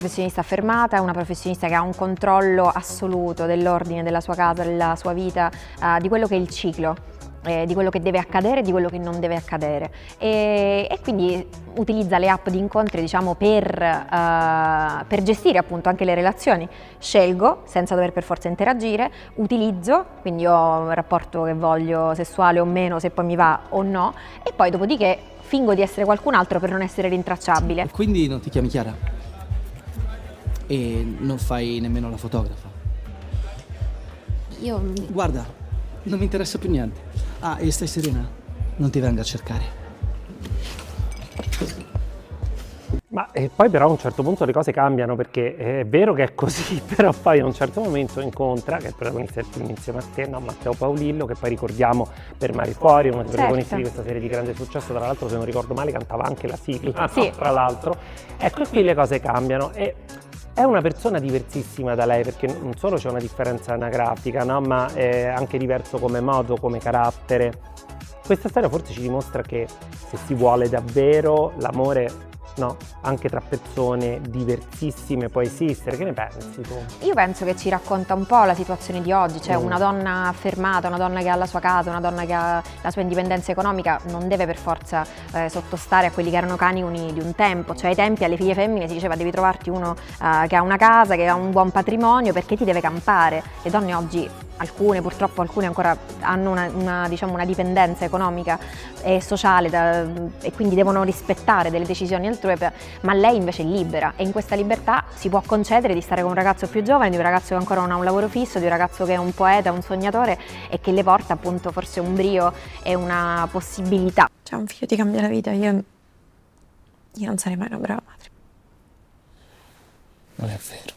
Professionista affermata, è una professionista che ha un controllo assoluto dell'ordine della sua casa, della sua vita, di quello che è il ciclo, di quello che deve accadere e di quello che non deve accadere. E quindi utilizza le app di incontri, diciamo, per gestire appunto anche le relazioni. Scelgo senza dover per forza interagire, utilizzo, quindi ho un rapporto che voglio sessuale o meno, se poi mi va o no, e poi dopodiché fingo di essere qualcun altro per non essere rintracciabile. Quindi non ti chiami Chiara? E non fai nemmeno la fotografa? Guarda, non mi interessa più niente. Ah, e stai serena? Non ti venga a cercare. Ma poi però a un certo punto le cose cambiano, perché è vero che è così, però poi a un certo momento incontra, che è il protagonista del film insieme a te, no? Matteo Paolillo, che poi ricordiamo per Mari Fuori, uno dei protagonisti di questa serie di grande successo, tra l'altro se non ricordo male cantava anche la sigla, sì. no? Tra l'altro. Ecco, e qui le cose cambiano e è una persona diversissima da lei, perché non solo c'è una differenza anagrafica, no? Ma è anche diverso come modo, come carattere. Questa storia forse ci dimostra che se si vuole davvero l'amore, no, anche tra persone diversissime può esistere. Che ne pensi tu? Io penso che ci racconta un po' la situazione di oggi, cioè una donna affermata, una donna che ha la sua casa, una donna che ha la sua indipendenza economica, non deve per forza sottostare a quelli che erano canoni di un tempo. Cioè ai tempi alle figlie femmine si diceva devi trovarti uno che ha una casa, che ha un buon patrimonio, perché ti deve campare. Le donne oggi, purtroppo alcune ancora hanno una dipendenza economica e sociale e quindi devono rispettare delle decisioni altrui, ma lei invece è libera e in questa libertà si può concedere di stare con un ragazzo più giovane, di un ragazzo che ancora non ha un lavoro fisso, di un ragazzo che è un poeta, un sognatore e che le porta appunto forse un brio e una possibilità. Cioè un figlio ti cambia la vita, io non sarei mai una brava madre. Non è vero.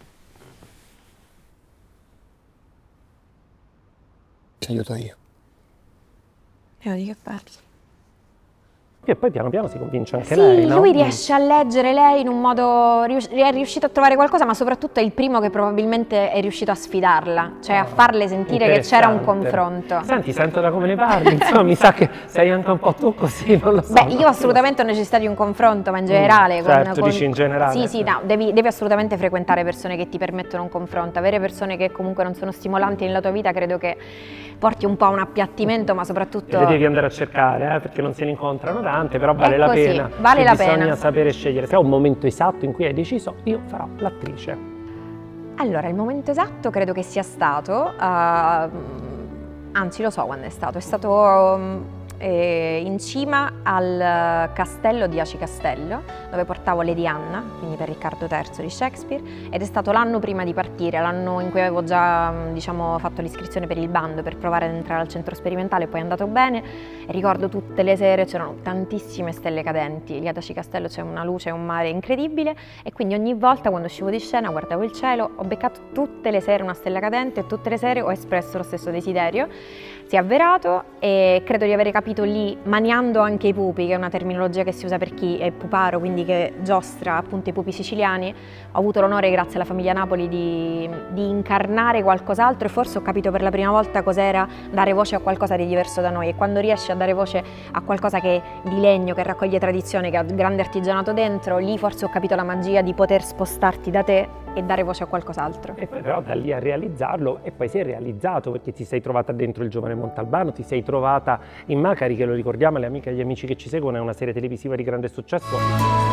Ti aiuto io. Io di che parli? E poi piano piano si convince anche Sì, lei, no? lui riesce a leggere lei in un modo, è riuscito a trovare qualcosa, ma soprattutto è il primo che probabilmente è riuscito a sfidarla, cioè a farle sentire che c'era un confronto. Senti, sento da come ne parli, insomma mi sa che sei anche un po' tu così, non lo so. Beh, io assolutamente ho necessità di un confronto, ma in generale. Certo, dici in generale. Sì, no, devi assolutamente frequentare persone che ti permettono un confronto, avere persone che comunque non sono stimolanti nella tua vita credo che porti un po' a un appiattimento, ma soprattutto... Le devi andare a cercare, perché non se ne incontrano tante, però vale la così, pena. vale la pena. Bisogna sapere scegliere. Se è un momento esatto in cui hai deciso, io farò l'attrice. Allora, il momento esatto credo che sia stato, anzi lo so quando è stato in cima al castello di Aci Castello, dove portavo Lady Anna, quindi per Riccardo III di Shakespeare, ed è stato l'anno prima di partire, l'anno in cui avevo già fatto l'iscrizione per il bando per provare ad entrare al centro sperimentale, poi è andato bene. E ricordo tutte le sere c'erano tantissime stelle cadenti, lì ad Aci Castello c'è una luce e un mare incredibile, e quindi ogni volta quando uscivo di scena guardavo il cielo, ho beccato tutte le sere una stella cadente e tutte le sere ho espresso lo stesso desiderio. Si è avverato e credo di aver capito lì, maniando anche i pupi, che è una terminologia che si usa per chi è puparo, quindi che giostra appunto i pupi siciliani. Ho avuto l'onore, grazie alla famiglia Napoli, di incarnare qualcos'altro e forse ho capito per la prima volta cos'era dare voce a qualcosa di diverso da noi, e quando riesci a dare voce a qualcosa che è di legno, che raccoglie tradizione, che ha grande artigianato dentro, lì forse ho capito la magia di poter spostarti da te e dare voce a qualcos'altro. E poi però da lì a realizzarlo, e poi si è realizzato, perché ti sei trovata dentro Il giovane Montalbano, ti sei trovata in Macari, che lo ricordiamo alle amiche e agli amici che ci seguono, è una serie televisiva di grande successo.